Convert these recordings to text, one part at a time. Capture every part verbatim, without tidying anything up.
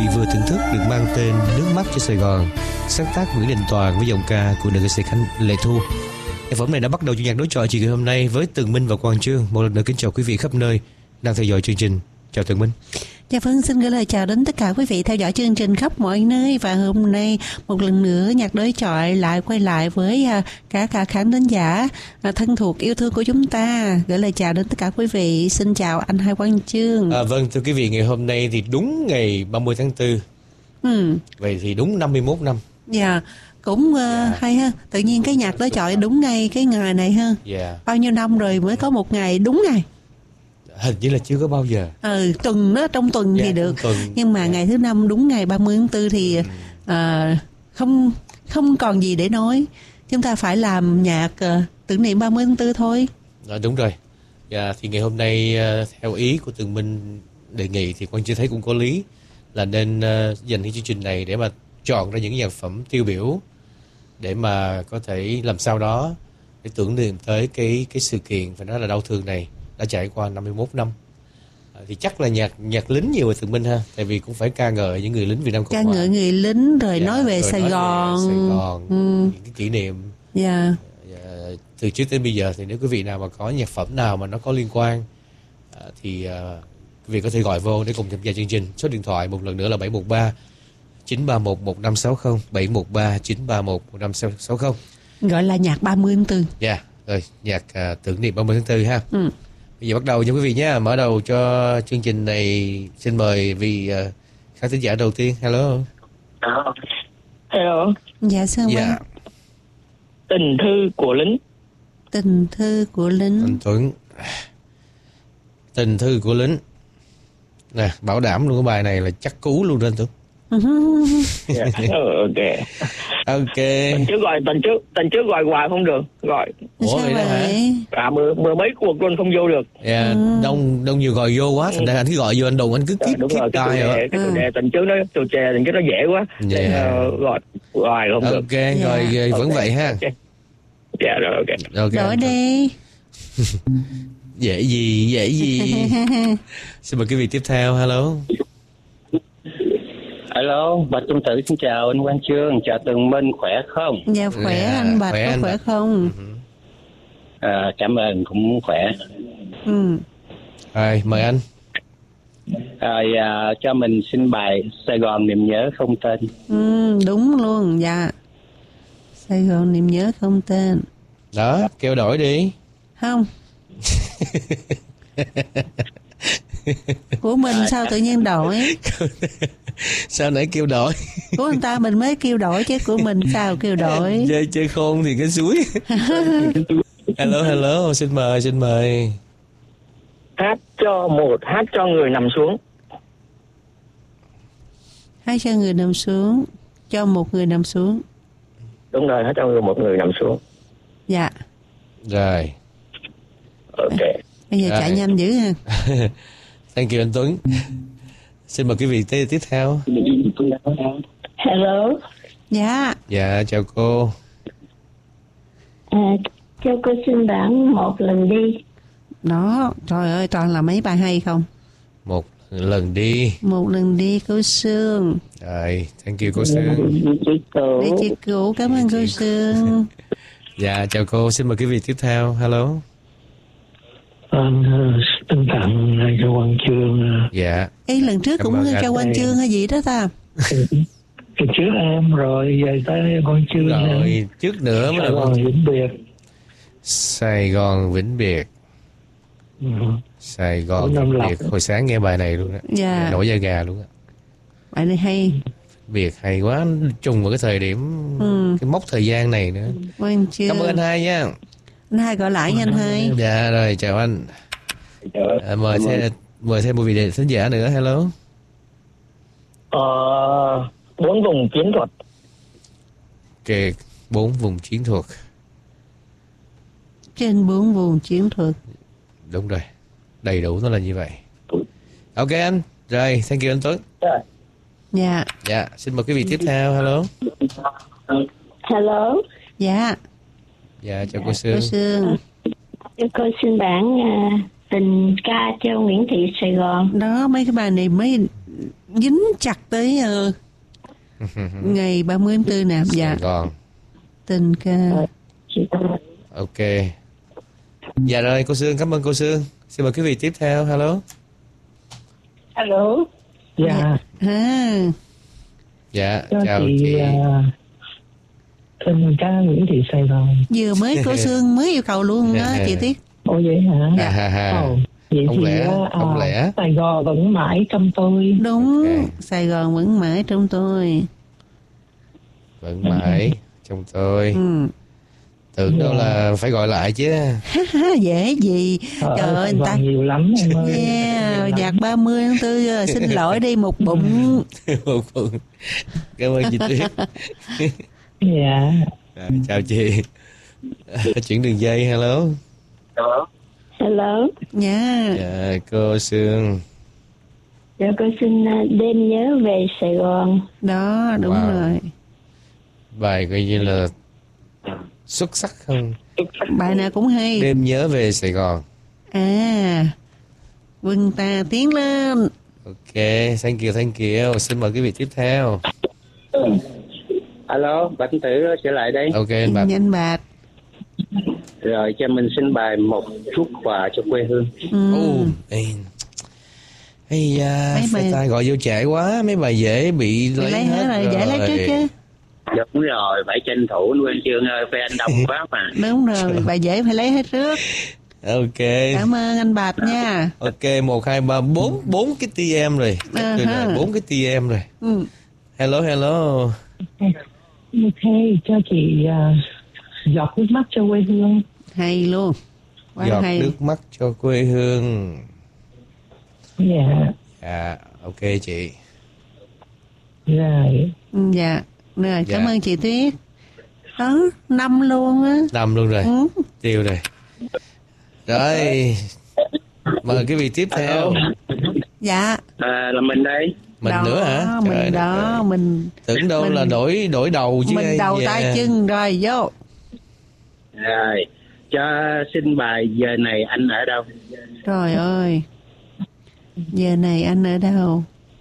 vừa thưởng thức được mang tên Nước mắt cho Sài Gòn, sáng tác Nguyễn Đình Toàn với giọng ca của nữ ca sĩ Khánh Lệ Thu. Nhạc phẩm này đã bắt đầu chương nhạc đối chọi chiều ngày hôm nay với Tường Minh và Quang Trương. Một lần nữa kính chào quý vị khắp nơi đang theo dõi chương trình. Chào Tường Minh. Dạ vâng, xin gửi lời chào đến tất cả quý vị theo dõi chương trình khắp mọi nơi. Và hôm nay một lần nữa nhạc đối chọi lại quay lại với các khán thính giả thân thuộc yêu thương của chúng ta. Gửi lời chào đến tất cả quý vị. Xin chào anh Hai Quang Trương. À, vâng, thưa quý vị, ngày hôm nay thì đúng ngày ba mươi tháng tư. Ừ. Vậy thì đúng năm mươi mốt năm. Dạ, cũng uh, yeah. hay ha. Tự nhiên cái nhạc đối chọi đúng ngay cái ngày này ha. Yeah. Bao nhiêu năm rồi mới có một ngày đúng ngày. Hình như là chưa có bao giờ. Ừ, tuần đó, trong tuần yeah, thì được. Tuần. Nhưng mà yeah. ngày thứ năm đúng ngày ba mươi tháng tư thì ừ. uh, không không còn gì để nói. Chúng ta phải làm nhạc uh, tưởng niệm ba mươi tháng tư thôi. À, đúng rồi. Yeah, thì ngày hôm nay uh, theo ý của Tường Minh đề nghị thì Quang chưa thấy cũng có lý là nên uh, dành cái chương trình này để mà chọn ra những nhạc phẩm tiêu biểu để mà có thể làm sao đó để tưởng niệm tới cái cái sự kiện phải nói là đau thương này đã trải qua năm mươi mốt năm. À, thì chắc là nhạc nhạc lính nhiều rồi Tường Minh ha, tại vì cũng phải ca ngợi những người lính Việt Nam Cộng Hòa. Ca ngợi người lính rồi yeah, nói về rồi Sài nói Gòn, về Sài Gòn, ừ. những cái kỷ niệm. Yeah. Yeah, từ trước tới bây giờ thì nếu quý vị nào mà có nhạc phẩm nào mà nó có liên quan à, thì uh, quý vị có thể gọi vô để cùng tham gia chương trình. Số điện thoại một lần nữa là bảy một ba chín ba một một năm sáu không, bảy một ba chín ba một một năm sáu không. Gọi là nhạc ba mươi tháng tư. Dạ, yeah, rồi nhạc uh, tưởng niệm ba mươi tháng tư ha. Ừ. Bây giờ bắt đầu nha quý vị nhé. Mở đầu cho chương trình này, xin mời vị uh, khán thính giả đầu tiên. Hello. Hello. Dạ sao dạ. Tình thư của lính. Tình thư của lính. Anh Tuấn. Tình thư của lính. Nè, bảo đảm luôn cái bài này là chắc cú luôn đó anh Tuấn. Yeah. Ok. Ok. Tuần trước gọi tuần trước tuần trước gọi hoài không được gọi. Ủa vậy đó hả? À mười mười mấy cuộc luôn không vô được. Yeah, ừ. đông đông nhiều gọi vô quá, thành ra anh cứ gọi vô anh đùng anh cứ kíp kíp tai rồi. Cái chủ đề tuần trước nó chủ đề tuần trước nó dễ quá. Yeah. Nên, uh, gọi hoài không okay, được. Ok, yeah. Rồi okay. Vẫn vậy ha. Dạ yeah, rồi ok. Okay. Đổi đi. Dễ gì, dễ gì. Xin mời quý vị tiếp theo. Hello. Hello, Bạch Trung Tử xin chào anh Quang Trương, chào Tường Minh, khỏe không? Dạ khỏe yeah, anh Bạch, khỏe có anh khỏe không? À, cảm ơn, cũng khỏe. Ừ. Rồi, mời anh. À, à, cho mình xin bài Sài Gòn niềm nhớ không tên. Ừ, đúng luôn, dạ. Sài Gòn niềm nhớ không tên. Đó, kêu đổi đi. Không. Của mình sao tự nhiên đổi? Sao nãy kêu đổi? Của anh ta mình mới kêu đổi chứ của mình sao kêu đổi? Chơi chơi khôn thì cái suối. Hello hello, xin mời xin mời. Hát cho một hát cho người nằm xuống. Hát cho người nằm xuống, cho một người nằm xuống. Đúng rồi, hát cho người một người nằm xuống. Dạ. Rồi. Ok. Bây giờ rồi. Chạy nhanh dữ ha. Thank you anh Tuấn. Xin mời quý vị tiếp tiếp theo. Hello. Dạ. Dạ chào cô. À, cho cô xin bản một lần đi. Đó, trời ơi toàn là mấy bài hay không? Một lần đi. Một lần đi cô Sương. Rồi, thank you cô Sương. Để chị Cửu, cảm ơn cô Sương. Dạ chào cô, xin mời quý vị tiếp theo. Hello. Anh uh, ân tặng cho Quang Trương. Uh, dạ. Ê, lần trước cũng cho Quang Trương hay gì đó ta? Từ trước em rồi, giờ tới Quang Trương. Rồi, em. trước nữa mới Sài Gòn Vĩnh Biệt. Sài Gòn Vĩnh Biệt. Ừ. Sài Gòn Vĩnh Biệt. Hồi sáng nghe bài này luôn á. Dạ. Nổi da gà luôn á. Bài này hay. Biệt hay quá, trùng vào cái thời điểm, ừ. cái mốc thời gian này nữa. Quang Trương. Cảm ơn anh Hai nha. Anh Hai gọi lại nha anh Hai. Dạ rồi, chào anh. À, mời thêm mời thêm một vị thính giả nữa. Hello. Ờ, bốn vùng chiến thuật. Ok, bốn vùng chiến thuật. Trên bốn vùng chiến thuật. Đúng rồi, đầy đủ nó là như vậy. Ok anh, rồi, thank you anh Tuấn. Dạ. Dạ, xin mời quý vị tiếp theo. Hello. Hello. Dạ. Dạ, chào cô Sương. Cô Sương. Cô xin bản uh, tình ca cho Nguyễn Thị Sài Gòn. Đó, mấy cái bài này mới dính chặt tới uh, ngày ba mươi tháng tư nè. Dạ. Sài Gòn. Tình ca. Ok. Dạ rồi, cô Sương, cảm ơn cô Sương. Xin mời quý vị tiếp theo. Hello. Alo. Dạ. À. Dạ, Cho chào chị. chị. Uh, tên ca Nguyễn Thị Sài Gòn. Vừa mới cô Sương mới yêu cầu luôn đó chị Tuyết. Ồ vậy hả? À, ha, ha. Ồ, vậy Không thì lẽ, uh, không lẽ. Sài Gòn vẫn mãi trong tôi. Đúng, Ok. Sài Gòn vẫn mãi trong tôi. Vẫn mãi trong tôi. Ừ. Tưởng đâu là phải gọi lại chứ. Dễ gì. Ờ, Trời ơi, Sài người ta Gòn nhiều lắm em ơi. yeah, nhạc ba mươi tháng tư xin lỗi đi một bụng. Một phần. Cảm ơn chị Tuyết. Dạ. À, chào chị. Chuyển đường dây. Hello. Hello. Nha. Dạ, cô Sương. Dạ con xin đêm nhớ về Sài Gòn. Đó, đúng Wow. rồi. Bài coi như là xuất sắc hơn. Bài nào cũng hay. Đêm nhớ về Sài Gòn. À, quân ta tiến lên. Ok, thank you, thank you. Xin mời quý vị tiếp theo. Alo, Bạch Tử trở lại đây. Ok, anh Bạch. Nhanh bạc. Rồi cho mình xin bài một chút quà cho quê hương. Ừ. Ồ, ê. Ây da, Mấy bài- phải tay gọi vô trễ quá. Mấy bài dễ bị Lấy, lấy, lấy hết rồi, dễ lấy trước chứ. Đúng rồi, phải tranh thủ nuôi Trương ơi, phải anh đông quá mà. Đúng rồi, bài dễ phải lấy hết trước. Ok. Cảm ơn anh Bạch nha. Ok, một, hai, ba, bốn, bốn cái tê em rồi. À Rồi, ha. rồi, bốn cái tê em rồi. Ừ. Hello, hello. Ok, cho chị uh, giọt nước mắt cho quê hương. Hay luôn. Quá Giọt hay. nước mắt cho quê hương. Dạ. À, ok chị. Rồi. Ừ, dạ. Rồi, cảm Dạ. ơn chị Tuyết. Đó, năm luôn á. Năm luôn rồi. Ừ. Tiêu rồi. Rồi. Mời quý vị tiếp theo. Dạ. À, là mình đây. Mình đó, nữa hả? Trời Mình đất đó, ơi. mình Tưởng đâu mình- là đổi đổi đầu chứ. mình ai đầu về. tay chân rồi vô. Rồi, cho xin bài giờ này anh ở đâu? Trời ơi. Giờ này anh ở đâu?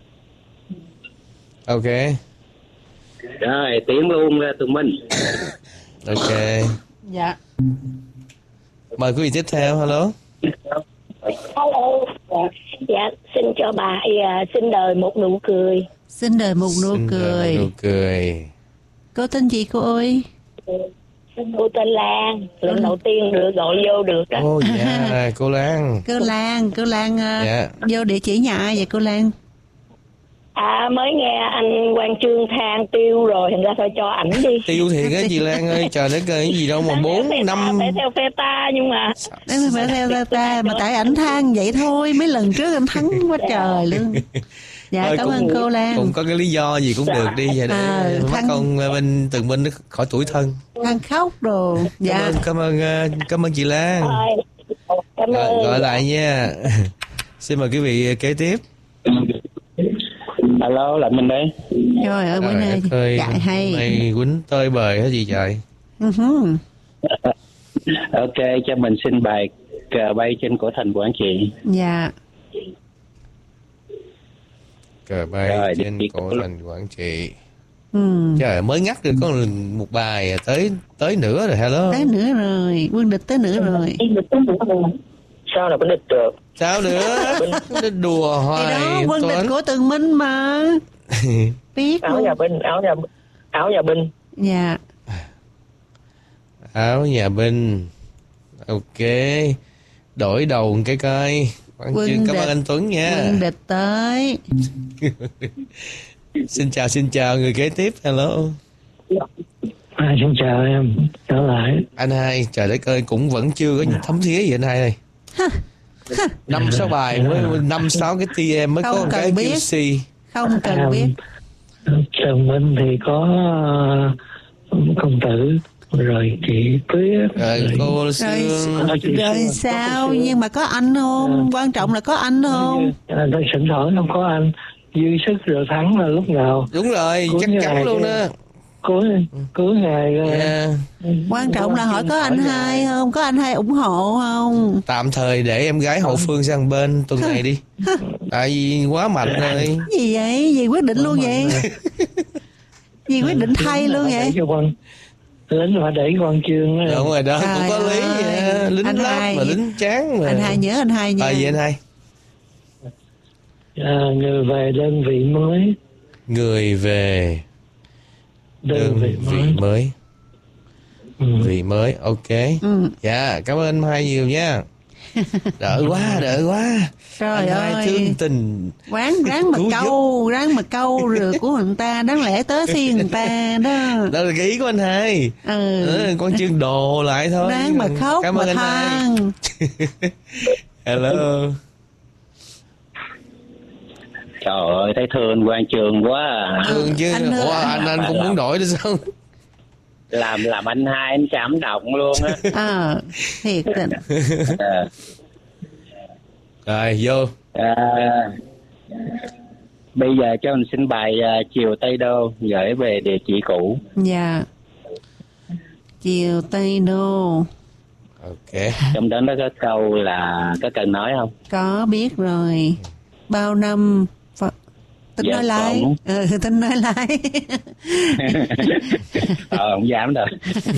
Ok. Rồi, tiến luôn ra tụi mình. Ok. Dạ. Mời quý vị tiếp theo. Hello. Hello. Dạ, xin cho bài uh, xin đời một nụ cười. Xin đời một nụ Xin cười. đời một nụ cười. Cô tên gì cô ơi? Cô tên Lan, lần đầu tiên được gọi vô được đó. Ô dạ, cô Lan. Cô Lan, cô Lan uh, Dạ. vô địa chỉ nhà ai vậy cô Lan? À, mới nghe anh Quang Trương than tiêu rồi, thành ra thôi cho ảnh đi. Tiêu thiệt á chị Lan ơi, trời đất ơi, cái gì đâu mà bốn Phải năm. Phải theo phe ta nhưng mà Đấy mà phải theo ta, ta mà tại ảnh than vậy thôi, mấy lần trước anh thắng quá trời luôn. Dạ Thôi, cảm cũng- ơn cô Lan. Cũng có cái lý do gì cũng được đi vậy để À, mắt thằng- con bên từng bên nó khỏi tuổi thân. Than khóc đồ. Cảm Dạ. ơn cảm ơn ờ, cảm ơn chị Lan. thôi. Cảm Rồi, ơn. gọi lại nha. Xin mời quý vị kế tiếp. Alo, là mình đây. Trời ơi bữa Trời nay đất ơi, chạy hay. hôm nay quýnh tơi bời hết gì trời. Ừ hứ. Ok, cho mình xin bài cờ bay trên cổ thành Quảng Trị. Dạ. Cờ bay Rồi, trên đi- cổ thành Quảng Trị. Ừ. Trời ơi, mới ngắt được có một bài à, tới tới nữa rồi. Hello. Tới nữa rồi, quân địch tới nữa rồi. Sao là bên địch được? Sao nữa? Nó đùa Thì hoài. đó quân địch Tuấn. của Tường Minh mà. Biết Áo luôn. nhà binh, áo nhà áo nhà binh. Dạ. Áo nhà binh. Ok. Đổi đầu một cái coi. Quang Quân Trương, cảm địch. ơn anh Tuấn nha. Quân địch tới. Xin chào, xin chào người kế tiếp. Hello. À, xin chào em. Trở lại. Anh hai, trời đất ơi, cũng vẫn chưa có những thấm thía gì anh hai ơi. Năm sáu bài mới năm sáu cái tê em mới Không có một cần cái biết. quy xê. Không cần biết. Trần Minh thì có uh, công tử, rồi chị Tuyết, Rồi cô Rồi, Sương. Rồi, chị rồi Sương, sao? có cô Sương. Nhưng mà có anh không? Quan trọng là có anh không? À, tôi sẵn hỏi không có anh, dư sức rồi thắng là lúc nào. Đúng rồi, Cuối chắc chắn ngày luôn cái- đó. Của của Hà rồi. Yeah. Quan trọng là hỏi có anh hai không, có anh hai ủng hộ không? Tạm thời để em gái hậu Phương sang bên tuần này đi. Tại vì quá mạnh rồi. Gì vậy? Gì quyết định luôn vậy? Gì quyết định thay luôn vậy? Lính họ để Quang Chương đó. Đúng rồi đó, Trời cũng có lý. ơi. Lính Anh lắm hai. mà lính chán mà. Anh hai nhớ anh hai nha. À, gì anh hai? À, người về đơn vị mới. Người về Đơn, đơn vị vị mới. mới. Ừ. Vị mới, ok. Ừ. Dạ, cảm ơn anh hai nhiều nha. Đỡ quá, đỡ quá. Trời Anh hai ơi. thương tình. Ráng ráng mà Cứu câu, ráng mà câu rồi của người ta, đáng lẽ tới phiên người ta đó. Đó là cái ý của anh hai. Ừ. Ừ, con chương đồ lại thôi. Ráng mà khóc Cảm mà ơn anh hai. than. Hello. Trời ơi, thấy thương Quang Trường quá à. Thương chứ. Anh thương- Ủa, anh anh cũng muốn đổi đó sao? Làm làm anh hai anh cảm động luôn á. Ờ, thiệt tình. À, Rồi, vô. à, bây giờ cho mình xin bài à, Chiều Tây Đô gửi về địa chỉ cũ. Dạ. Chiều Tây Đô. Ok. Trong đó nó có câu là có cần nói không? Có biết rồi. Bao năm Phật... Tính Dạ, nói lái. cũng. Ừ, tính nói lái. Ờ, không dám đâu.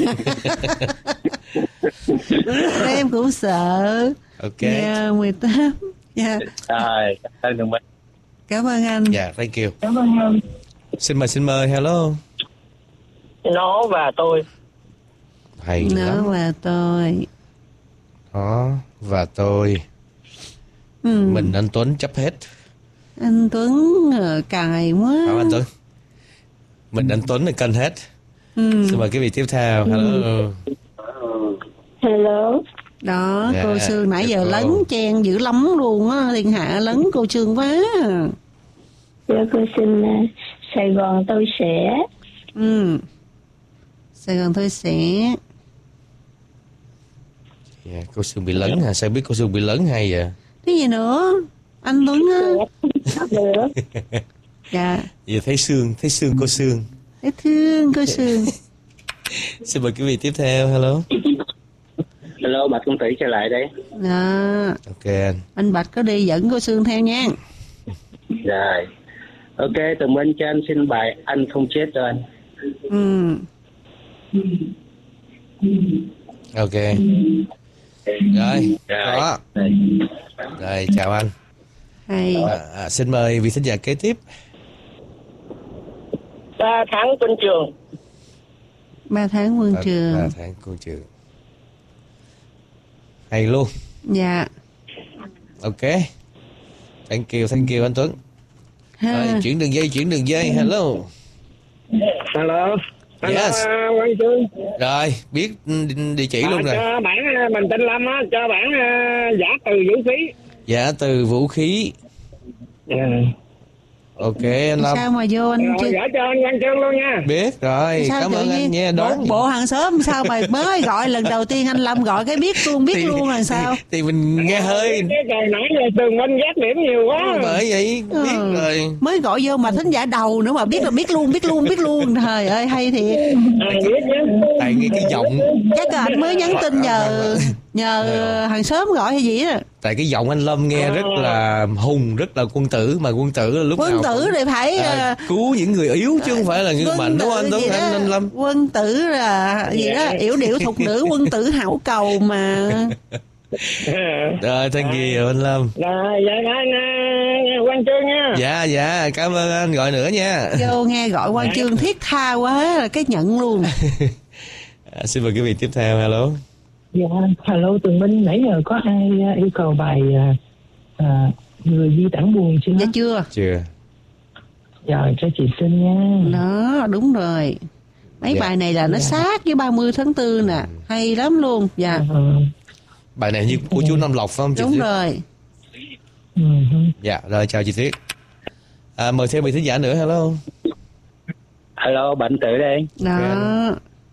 Em cũng sợ. Ok. Dạ, mười tám. Dạ. Rồi, cảm ơn Tường Minh. Cảm ơn anh. Dạ, thank you. Xin mời, xin mời, hello. Nó và tôi. Hay Nó lắm. và tôi. Đó, và tôi. Ừ. Mình anh Tuấn chấp hết. Anh Tuấn ờ, cài quá. Đó, anh Tuấn. Mình anh Tuấn là cân hết. Ừ. Xin mời quý vị tiếp theo. Hello. Hello. Đó, Dạ, cô Sương nãy giờ cô. lấn chen dữ lắm luôn á, thiên hạ lấn cô Sương quá. Dạ cô xin uh, Sài Gòn tôi sẽ. Ừ. Sài Gòn tôi sẽ. Yeah, cô Sương bị lấn hả? Sao biết cô Sương bị lấn hay vậy? Cái gì nữa? Anh Tuấn á. Được. Dạ. Giờ thấy Sương, thấy Sương cô Sương. Thấy thương cô Sương. Xin mời quý vị tiếp theo. Hello. Hello, Bạch Công Tử trở lại đây. Đó. Ok anh. Anh Bạch có đi dẫn cô Sương theo nha. Rồi. Ok, Tường Minh cho anh xin bài Anh Không Chết Đâu Anh. Ừ. Ok. Rồi, Rồi. có. Rồi, chào anh. Hay. À, à, xin mời vị thính giả kế tiếp. Ba tháng quân trường. Ba tháng quân Ba- trường. ba tháng quân trường. Hay luôn. Dạ. Ok. Thank you, thank you anh Tuấn. Ha. Rồi, chuyển đường dây, chuyển đường dây. Hello. Hello. Hello, Yes. uh, Quang Chương. Rồi, biết địa chỉ luôn À, rồi. cho bản uh, mình tên Lâm á, cho bản uh, giả từ vũ khí. Dạ từ vũ khí. Yeah. Ok anh Lâm. Sao mà vô anh Rồi chứ? gửi cho anh Quang Chương luôn nha. Biết rồi, Sao cảm tự ơn anh nhiên nha. bộ, Đoán bộ hàng xóm sao mà mới gọi lần đầu tiên anh Lâm gọi cái biết luôn biết luôn là sao? Thì, thì mình nghe hơi. Cái trời nãy giờ Tường Minh giác điểm nhiều quá. Bởi vậy biết Ừ. rồi. Mới gọi vô mà thính giả đầu nữa mà biết là biết luôn biết luôn biết luôn. Trời ơi hay thiệt. À, biết chứ. Tại nghe cái giọng, Chắc là anh mới nhắn tin nhờ nhờ hàng xóm gọi hay gì á. tại cái giọng anh Lâm nghe rất là hùng, rất là quân tử, mà quân tử là lúc Quân nào tử cũng, thì phải à, ờ, cứu những người yếu chứ không phải là người quân mạnh, đúng không anh tử Tuấn? gì đó. Anh, anh Lâm. Quân tử là gì đó, yểu điệu thục nữ quân tử hảo cầu mà. Rồi, thank you anh Lâm. Rồi, vậy đó anh uh, Quang Chương nha. Dạ dạ, cảm ơn anh, gọi nữa nha. Vô nghe gọi Quang Chương thiết tha quá là cái nhận luôn. À, xin mời quý vị tiếp theo. Hello. Dạ, hello Tường Minh, nãy giờ có ai à, yêu cầu bài à, à, người di tản buồn chưa? Dạ chưa? Chưa. Rồi cho chị xin nha. Đó, đúng rồi. Mấy Dạ. bài này là nó sát với ba mươi tháng tư nè, hay lắm luôn. Dạ. Ờ, Bài này như của chú Năm Lộc phải không chị Đúng Tuyết? rồi. ừ, hứ. Dạ, rồi chào chị Tuyết. À, mời thêm vị thính giả nữa. Hello. Hello, Bệnh Tử đây. Đó.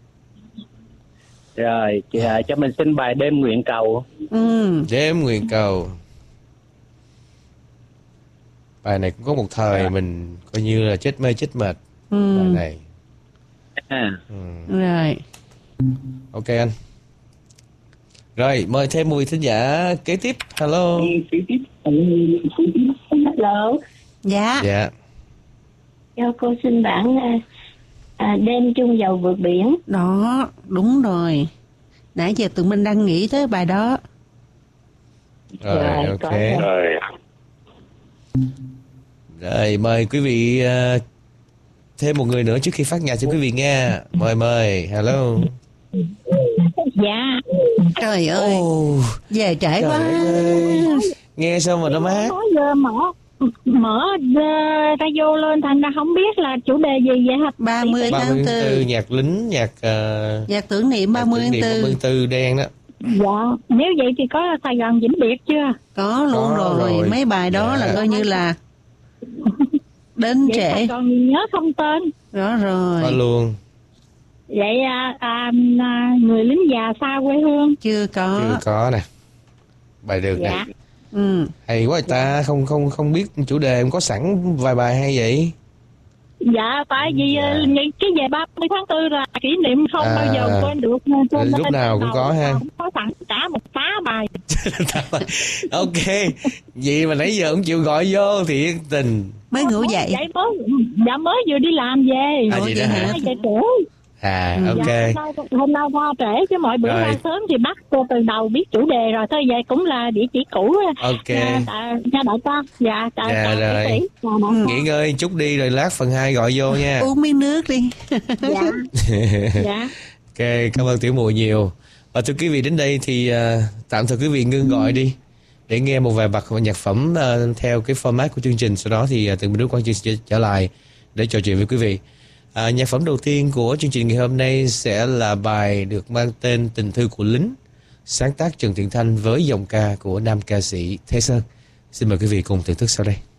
Rồi, chị, à, cho mình xin bài Đêm Nguyện Cầu. Ừ. Đêm nguyện cầu. Bài này cũng có một thời mình coi như là chết mê chết mệt. Ừ. Bài này. ha. Ừ. Rồi. Ok anh. Rồi, mời thêm một vị thính giả kế tiếp. Hello. Hello. Dạ. Dạ. Cho cô xin bản à, à, đêm chung dầu vượt biển. Đó, đúng rồi. Nãy giờ tụi mình đang nghĩ tới bài đó. Rồi, Rồi, ok. có Rồi. Rồi, mời quý vị uh, thêm một người nữa trước khi phát nhạc cho quý vị nghe. Mời mời. Hello. Dạ. Trời ơi, Oh, về trễ trời quá. ơi. Nghe sao mà nó mát. Nói giờ mở mở uh, radio lên thành ra không biết là chủ đề gì vậy hả? ba mươi ba tháng mươi tháng tư tư. nhạc lính, nhạc uh, Nhạc tưởng niệm ba mươi tháng ba mươi tư. tháng tư đen đó. Dạ. Nếu vậy thì có Sài Gòn Vĩnh Biệt chưa? Có luôn Có rồi. rồi. Mấy bài đó Dạ. là coi như là đến Vậy trễ. Sài Gòn nhớ không tên. Đó rồi. Có luôn. Vậy à, à, à, người lính già xa quê hương. Chưa có. Chưa có nè. Bài được nè. Dạ. Ừ. Hay quá ta, không không không biết chủ đề em có sẵn vài bài hay vậy? Dạ, tại vì Dạ. dạ. những cái về ba mươi tháng tư là kỷ niệm không À. bao giờ quên được. Nên Lúc nên nào cũng đầu có ha. cũng có sẵn cả một tá bài. Ok, vậy mà nãy giờ ông chịu gọi vô thiệt tình. Mới ngủ dậy. Vậy mới, dạ mới vừa đi làm về. À, vậy đó hả? Mới về trễ. À, Dạ, ok. hôm nay, hôm nay ra trễ chứ mọi bữa Rồi. ra sớm thì bắt cô từ đầu biết chủ đề rồi. Thôi vậy cũng là địa chỉ cũ. Ok. Nha, tạ- nha đại ca. Dạ, tạ, Dạ, tạ rồi. tỷ tỷ. Dạ, đại ca. Nghỉ ngơi chút đi rồi lát phần hai gọi vô nha. Uống miếng nước đi. Dạ. Dạ. Ok, cảm ơn Tiểu Mùi nhiều. Và thưa quý vị, đến đây thì uh, tạm thời quý vị ngưng gọi đi để nghe một vài bậc nhạc phẩm uh, theo cái format của chương trình. Sau đó thì uh, Tường Minh Đức Quang Chương sẽ trở lại để trò chuyện với quý vị. À, nhạc phẩm đầu tiên của chương trình ngày hôm nay sẽ là bài được mang tên Tình Thư của Lính, sáng tác Trần Thiện Thanh với giọng ca của nam ca sĩ Thế Sơn. Xin mời quý vị cùng thưởng thức sau đây.